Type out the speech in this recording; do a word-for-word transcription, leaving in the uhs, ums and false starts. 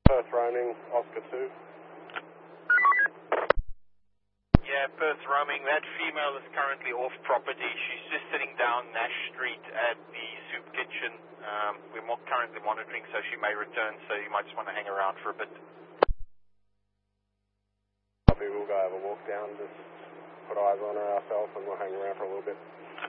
Perth roaming, Oscar two. Yeah, Perth roaming. That female is currently off property. She's just sitting down Nash Street at the soup kitchen. Um, we're more currently monitoring, so she may return, so you might just want to hang around for a bit. We'll go have a walk down, just put eyes on her ourselves, and we'll hang around for a little bit.